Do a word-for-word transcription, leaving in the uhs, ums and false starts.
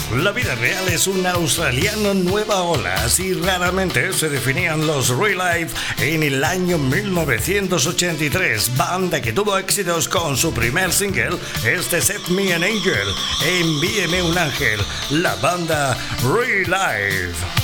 La vida real es un australiano nueva ola, así raramente se definían los Relive en el año mil novecientos ochenta y tres, banda que tuvo éxitos con su primer single, este Set Me an Angel, Envíeme un ángel, la banda Relive.